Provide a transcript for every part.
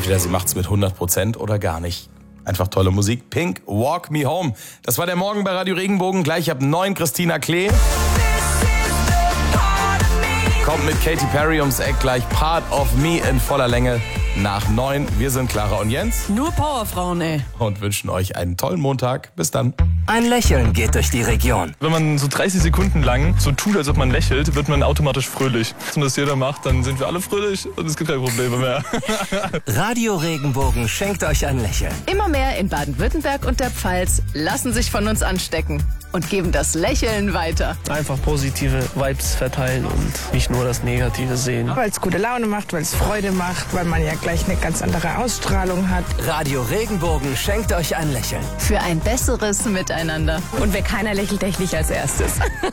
Entweder sie macht's mit 100% oder gar nicht. Einfach tolle Musik. Pink, Walk Me Home. Das war der Morgen bei Radio Regenbogen. Gleich ab 9 Christina Klee. Kommt mit Katy Perry ums Eck. Gleich Part of Me in voller Länge. Nach 9. Wir sind Clara und Jens. Nur Powerfrauen, ey. Und wünschen euch einen tollen Montag. Bis dann. Ein Lächeln geht durch die Region. Wenn man so 30 Sekunden lang so tut, als ob man lächelt, wird man automatisch fröhlich. Wenn das jeder macht, dann sind wir alle fröhlich und es gibt keine Probleme mehr. Radio Regenbogen schenkt euch ein Lächeln. Immer mehr in Baden-Württemberg und der Pfalz lassen sich von uns anstecken und geben das Lächeln weiter. Einfach positive Vibes verteilen und nicht nur das Negative sehen. Weil es gute Laune macht, weil es Freude macht, weil man ja gleich eine ganz andere Ausstrahlung hat. Radio Regenbogen schenkt euch ein Lächeln. Für ein besseres Miteinander. Und wer keiner lächelt, der nicht als erstes.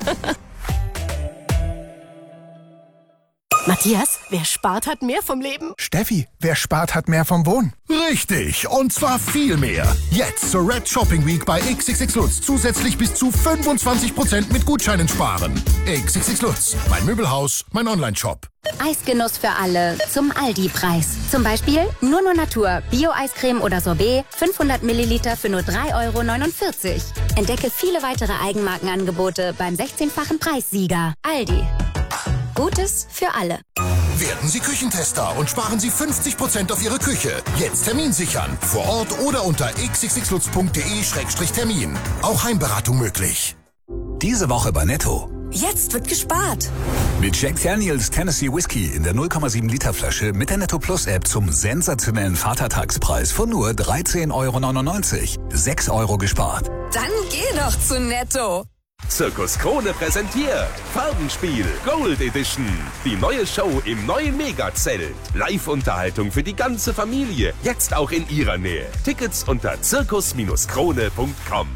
Matthias, wer spart, hat mehr vom Leben. Steffi, wer spart, hat mehr vom Wohnen. Richtig, und zwar viel mehr. Jetzt zur Red Shopping Week bei XXX Lutz zusätzlich bis zu 25% mit Gutscheinen sparen. XXX Lutz, mein Möbelhaus, mein Online-Shop. Eisgenuss für alle zum Aldi-Preis. Zum Beispiel nur Natur, Bio-Eiscreme oder Sorbet, 500 Milliliter für nur 3,49 €. Entdecke viele weitere Eigenmarkenangebote beim 16-fachen Preissieger. Aldi. Gutes für alle. Werden Sie Küchentester und sparen Sie 50% auf Ihre Küche. Jetzt Termin sichern. Vor Ort oder unter xxxlutz.de/termin. Auch Heimberatung möglich. Diese Woche bei Netto. Jetzt wird gespart. Mit Jack Daniels Tennessee Whiskey in der 0,7 Liter Flasche mit der Netto Plus App zum sensationellen Vatertagspreis von nur 13,99 €. 6 € gespart. Dann geh doch zu Netto. Zirkus Krone präsentiert Farbenspiel Gold Edition. Die neue Show im neuen Megazelt. Live-Unterhaltung für die ganze Familie. Jetzt auch in ihrer Nähe. Tickets unter zirkus-krone.com.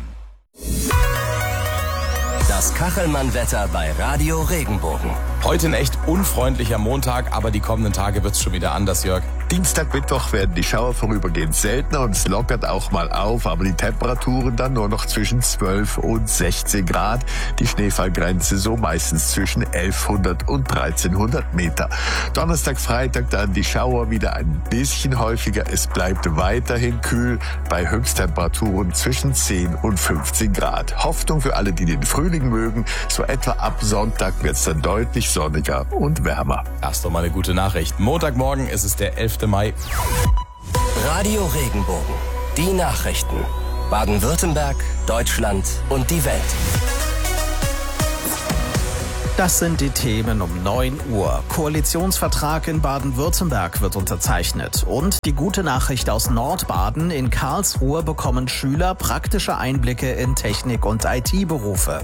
Das Kachelmann-Wetter bei Radio Regenbogen. Heute ein echt unfreundlicher Montag, aber die kommenden Tage wird's schon wieder anders, Jörg. Dienstag, Mittwoch werden die Schauer vorübergehend seltener und es lockert auch mal auf, aber die Temperaturen dann nur noch zwischen 12 und 16 Grad. Die Schneefallgrenze so meistens zwischen 1100 und 1300 Meter. Donnerstag, Freitag dann die Schauer wieder ein bisschen häufiger. Es bleibt weiterhin kühl bei Höchsttemperaturen zwischen 10 und 15 Grad. Hoffnung für alle, die den Frühling mögen. So etwa ab Sonntag wird's dann deutlich sonniger und wärmer. Erst doch mal eine gute Nachricht. Montagmorgen ist es der 11. Mai. Radio Regenbogen. Die Nachrichten. Baden-Württemberg, Deutschland und die Welt. Das sind die Themen um 9 Uhr. Koalitionsvertrag in Baden-Württemberg wird unterzeichnet. Und die gute Nachricht aus Nordbaden: In Karlsruhe bekommen Schüler praktische Einblicke in Technik- und IT-Berufe.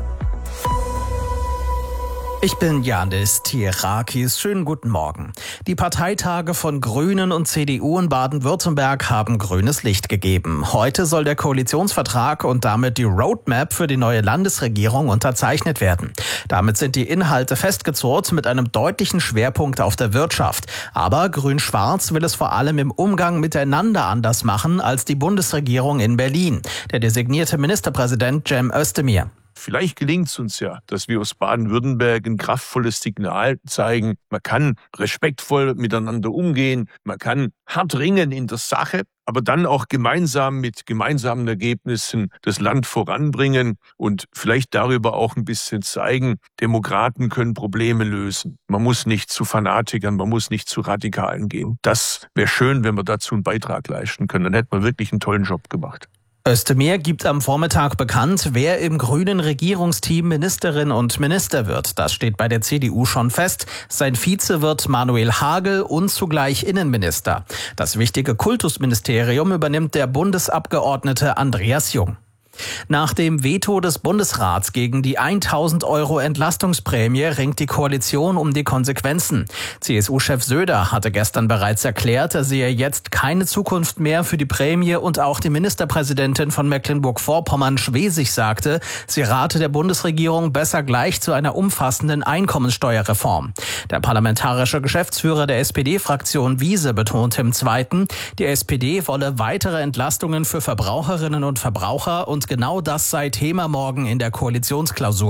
Ich bin Janis Tierakis. Schönen guten Morgen. Die Parteitage von Grünen und CDU in Baden-Württemberg haben grünes Licht gegeben. Heute soll der Koalitionsvertrag und damit die Roadmap für die neue Landesregierung unterzeichnet werden. Damit sind die Inhalte festgezurrt mit einem deutlichen Schwerpunkt auf der Wirtschaft. Aber Grün-Schwarz will es vor allem im Umgang miteinander anders machen als die Bundesregierung in Berlin. Der designierte Ministerpräsident Cem Özdemir. Vielleicht gelingt es uns ja, dass wir aus Baden-Württemberg ein kraftvolles Signal zeigen. Man kann respektvoll miteinander umgehen, man kann hart ringen in der Sache, aber dann auch gemeinsam mit gemeinsamen Ergebnissen das Land voranbringen und vielleicht darüber auch ein bisschen zeigen, Demokraten können Probleme lösen. Man muss nicht zu Fanatikern, man muss nicht zu Radikalen gehen. Das wäre schön, wenn wir dazu einen Beitrag leisten können. Dann hätten wir wirklich einen tollen Job gemacht. Özdemir gibt am Vormittag bekannt, wer im grünen Regierungsteam Ministerin und Minister wird. Das steht bei der CDU schon fest. Sein Vize wird Manuel Hagel und zugleich Innenminister. Das wichtige Kultusministerium übernimmt der Bundesabgeordnete Andreas Jung. Nach dem Veto des Bundesrats gegen die 1.000 € Entlastungsprämie ringt die Koalition um die Konsequenzen. CSU-Chef Söder hatte gestern bereits erklärt, er sehe jetzt keine Zukunft mehr für die Prämie, und auch die Ministerpräsidentin von Mecklenburg-Vorpommern, Schwesig, sagte, sie rate der Bundesregierung besser gleich zu einer umfassenden Einkommensteuerreform. Der parlamentarische Geschäftsführer der SPD-Fraktion Wiese betonte im Zweiten, die SPD wolle weitere Entlastungen für Verbraucherinnen und Verbraucher, und genau das sei Thema morgen in der Koalitionsklausur.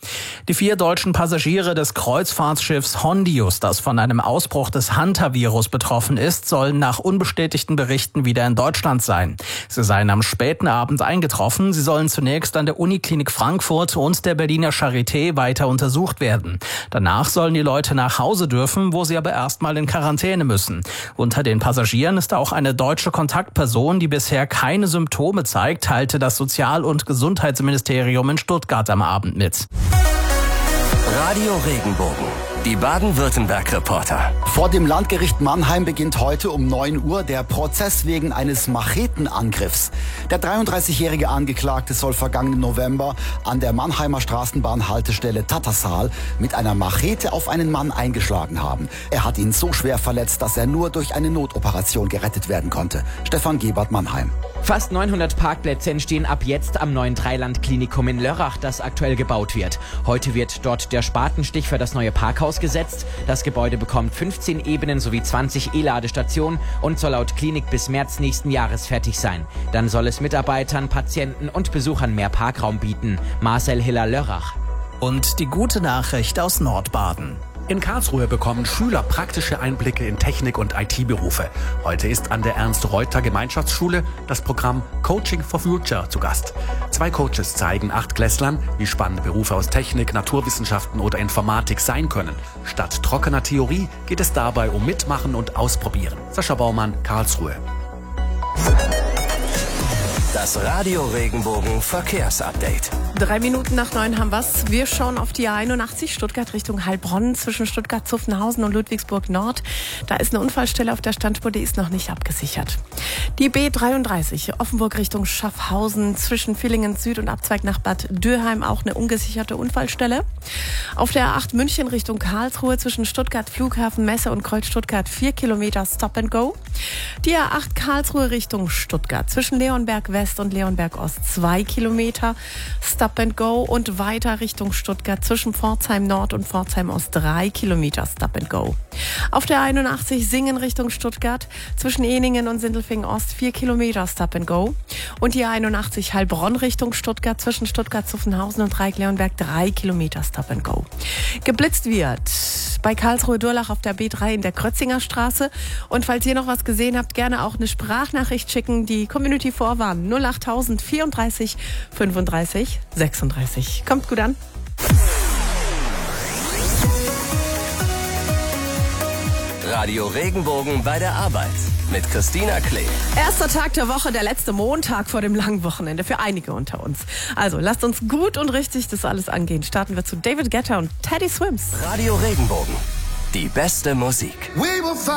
Die 4 deutschen Passagiere des Kreuzfahrtschiffs Hondius, das von einem Ausbruch des Hantavirus betroffen ist, sollen nach unbestätigten Berichten wieder in Deutschland sein. Sie seien am späten Abend eingetroffen. Sie sollen zunächst an der Uniklinik Frankfurt und der Berliner Charité weiter untersucht werden. Danach sollen die Leute nach Hause dürfen, wo sie aber erstmal in Quarantäne müssen. Unter den Passagieren ist auch eine deutsche Kontaktperson, die bisher keine Symptome zeigt, teilte das Sozial- und Gesundheitsministerium in Stuttgart am Abend mit. Radio Regenbogen, die Baden-Württemberg-Reporter. Vor dem Landgericht Mannheim beginnt heute um 9 Uhr der Prozess wegen eines Machetenangriffs. Der 33-jährige Angeklagte soll vergangenen November an der Mannheimer Straßenbahnhaltestelle Tattersal mit einer Machete auf einen Mann eingeschlagen haben. Er hat ihn so schwer verletzt, dass er nur durch eine Notoperation gerettet werden konnte. Stefan Gebert, Mannheim. Fast 900 Parkplätze entstehen ab jetzt am neuen Dreiland-Klinikum in Lörrach, das aktuell gebaut wird. Heute wird dort der Spatenstich für das neue Parkhaus gesetzt. Das Gebäude bekommt 15 Ebenen sowie 20 E-Ladestationen und soll laut Klinik bis März nächsten Jahres fertig sein. Dann soll es Mitarbeitern, Patienten und Besuchern mehr Parkraum bieten. Marcel Hiller, Lörrach. Und die gute Nachricht aus Nordbaden. In Karlsruhe bekommen Schüler praktische Einblicke in Technik- und IT-Berufe. Heute ist an der Ernst-Reuter-Gemeinschaftsschule das Programm Coaching for Future zu Gast. 2 Coaches zeigen 8-Klässlern, wie spannend Berufe aus Technik, Naturwissenschaften oder Informatik sein können. Statt trockener Theorie geht es dabei um Mitmachen und Ausprobieren. Sascha Baumann, Karlsruhe. Das Radio Regenbogen Verkehrsupdate. 3 Minuten nach 9 haben wir's. Wir schauen auf die A81 Stuttgart Richtung Heilbronn zwischen Stuttgart-Zuffenhausen und Ludwigsburg Nord. Da ist eine Unfallstelle auf der Standspur, die ist noch nicht abgesichert. Die B33 Offenburg Richtung Schaffhausen zwischen Villingen Süd und Abzweig nach Bad Dürheim auch eine ungesicherte Unfallstelle. Auf der A8 München Richtung Karlsruhe zwischen Stuttgart Flughafen Messe und Kreuz Stuttgart 4 Kilometer Stop and Go. Die A8 Karlsruhe Richtung Stuttgart zwischen Leonberg West und Leonberg Ost 2 Kilometer Stop and Go und weiter Richtung Stuttgart zwischen Pforzheim Nord und Pforzheim Ost 3 Kilometer Stop and Go. Auf der 81 Singen Richtung Stuttgart zwischen Eningen und Sindelfingen Ost 4 Kilometer Stop and Go und die 81 Heilbronn Richtung Stuttgart zwischen Stuttgart-Zuffenhausen und Dreieck-Leonberg 3 Kilometer Stop and Go. Geblitzt wird bei Karlsruhe-Durlach auf der B3 in der Krötzinger Straße. Und falls ihr noch was gesehen habt, gerne auch eine Sprachnachricht schicken. Die Community vorwarnen 08000 34 35 36. Kommt gut an. Radio Regenbogen bei der Arbeit mit Christina Klee. Erster Tag der Woche, der letzte Montag vor dem langen Wochenende für einige unter uns. Also lasst uns gut und richtig das alles angehen. Starten wir zu David Guetta und Teddy Swims. Radio Regenbogen, die beste Musik.